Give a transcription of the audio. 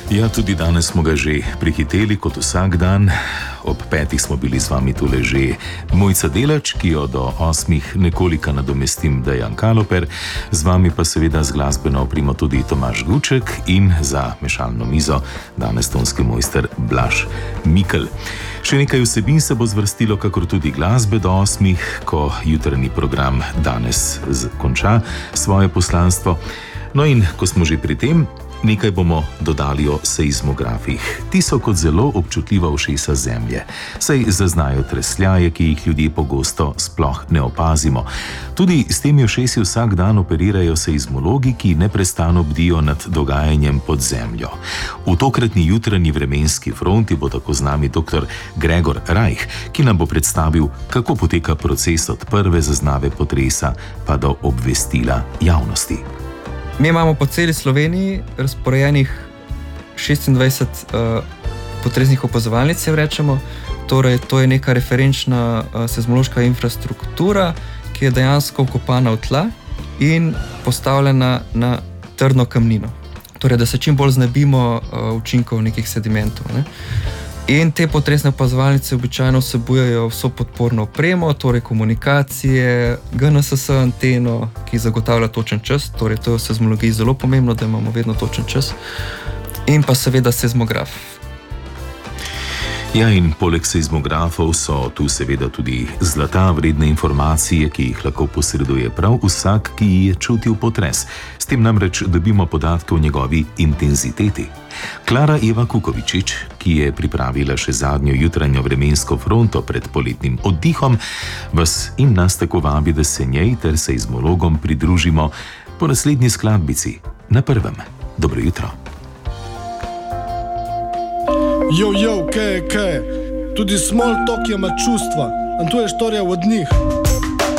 Ja, tudi danes smo ga že prihiteli kot vsak dan. Ob 5. smo bili z vami tule že Mojca Delač, ki jo do 8. nekoliko nadomestim Dejan Kaloper, z vami pa seveda z glasbeno opremo tudi Tomaž Guček in za mešalno mizo danes tonski mojster Blaž Mikl. Še nekaj vsebin se bo zvrstilo, kakor tudi glasbe do 8, ko jutranji program danes konča svoje poslanstvo. No in ko smo že pri tem, nekaj bomo dodali o seizmografih. Ti so kot zelo občutljiva ušesa zemlje, saj zaznajo tresljaje, ki jih ljudje pogosto sploh ne opazimo. Tudi s temi ušesi vsak dan operirajo seizmologi, ki neprestano bdijo nad dogajanjem pod zemljo. V tokratni jutranji vremenski fronti bo tako z nami dr. Gregor Rajh, ki nam bo predstavil, kako poteka proces od prve zaznave potresa pa do obvestila javnosti. Mi imamo po celi Sloveniji razporejenih 26 potresnih opazovalnic, rečemo. Torej, to je neka referenčna seizmološka infrastruktura, ki je dejansko vkopana v tla in postavljena na trdno kamnino. Torej, da se čim bolj znebimo učinkov nekih sedimentov, ne. In te potresne opazovalnice običajno vsebujejo vso podporno opremo, torej komunikacije, GNSS anteno, ki zagotavlja točen čas, torej to je v seizmologiji zelo pomembno, da imamo vedno točen čas, in pa seveda seizmograf. Ja, in poleg seizmografov so tu seveda tudi zlata vredne informacije, ki jih lahko posreduje prav vsak, ki je čutil potres. S tem namreč dobimo podatke o njegovi intenziteti. Klara Eva Kukovičič, ki je pripravila še zadnjo jutranjo vremensko fronto pred poletnim oddihom, vas in nas tako vabi, da se njej ter seizmologom pridružimo po naslednji skladbici na prvem. Dobro jutro. Kaj je? Tudi small talk ima čustva, in to je štorija od njih.